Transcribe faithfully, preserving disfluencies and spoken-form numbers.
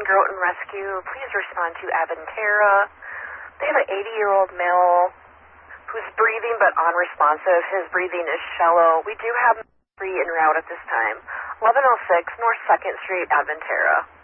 Groton Rescue. Please respond to Aventera. They have an eighty-year-old male who's breathing but unresponsive. His breathing is shallow. We do have free en route at this time. eleven oh six North second Street, Aventera.